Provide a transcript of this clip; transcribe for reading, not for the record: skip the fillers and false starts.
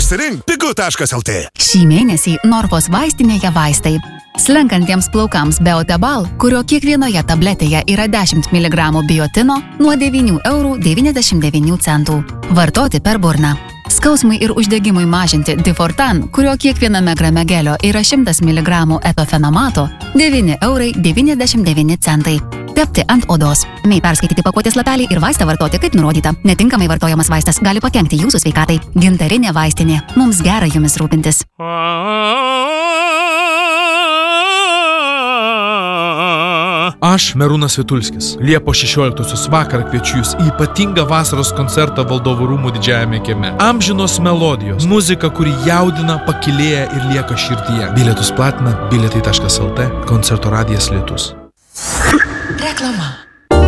Pasirink pigu.lt. Šį mėnesį Norfos vaistinėje vaistai. Slenkantiems plaukams Beotebal, kurio kiekvienoje tabletėje yra 10 mg biotino, nuo 9,99 €. Vartoti per burną. Skausmui ir uždegimui mažinti Difortan, kurio kiekviename grame gelio yra 100 mg etofenamato, 9,99 €. Tepti ant odos. Mei perskaityti pakuotės lapelį ir vaistą vartoti kaip nurodyta. Netinkamai vartojamas vaistas gali pakenkti jūsų sveikatai. Gintarinė vaistinė. Mums gera jumis rūpintis. Aš, Merūnas Vitulskis, Liepos 16 vakarą kviečiu jūs į ypatingą vasaros koncertą Valdovų rūmų didžiajame kieme. Amžinos melodijos, muzika, kuri jaudina, pakilėja ir lieka širdyje. Bilietus platina bilietai.lt, koncerto radijas Lietus. Reklama.